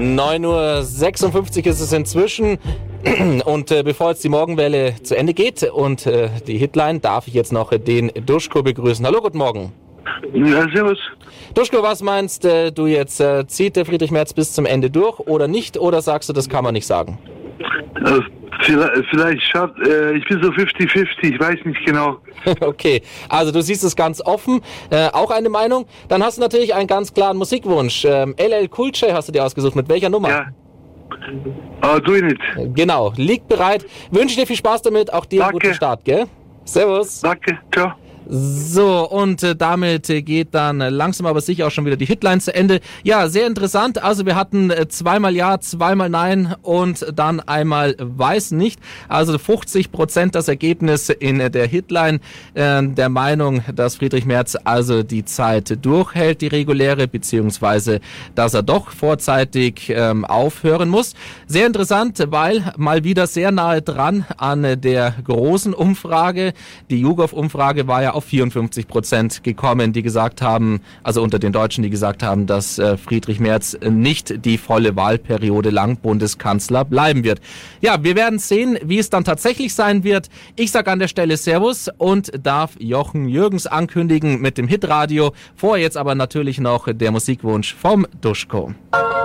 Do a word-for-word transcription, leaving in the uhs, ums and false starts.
neun Uhr sechsundfünfzig ist es inzwischen und äh, bevor jetzt die Morgenwelle zu Ende geht und äh, die Hitline, darf ich jetzt noch den Duschko begrüßen. Hallo, guten Morgen. Ja, servus. Duschko, was meinst äh, du jetzt? Äh, zieht der Friedrich Merz bis zum Ende durch oder nicht? Oder sagst du, das kann man nicht sagen? Äh, vielleicht, vielleicht schaut, äh, ich bin so fünfzig fünfzig, ich weiß nicht genau. Okay, also du siehst es ganz offen. Äh, auch eine Meinung. Dann hast du natürlich einen ganz klaren Musikwunsch. Ähm, L L Cool J hast du dir ausgesucht. Mit welcher Nummer? Ja. Aber du nicht. Genau, liegt bereit. Wünsche dir viel Spaß damit. Auch dir einen Danke. guten Start, gell? Servus. Danke, ciao. So, und äh, damit äh, geht dann äh, langsam aber sicher auch schon wieder die Hitline zu Ende. Ja, sehr interessant. Also wir hatten äh, zweimal Ja, zweimal Nein und dann einmal Weiß nicht. Also fünfzig Prozent das Ergebnis in äh, der Hitline äh, der Meinung, dass Friedrich Merz also die Zeit durchhält, die reguläre, beziehungsweise dass er doch vorzeitig ähm, aufhören muss. Sehr interessant, weil mal wieder sehr nahe dran an äh, der großen Umfrage. Die YouGov-Umfrage war ja auf vierundfünfzig Prozent gekommen, die gesagt haben, also unter den Deutschen, die gesagt haben, dass äh, Friedrich Merz nicht die volle Wahlperiode lang Bundeskanzler bleiben wird. Ja, wir werden sehen, wie es dann tatsächlich sein wird. Ich sage an der Stelle Servus und darf Jochen Jürgens ankündigen mit dem Hitradio. Vorher jetzt aber natürlich noch der Musikwunsch vom Duschko.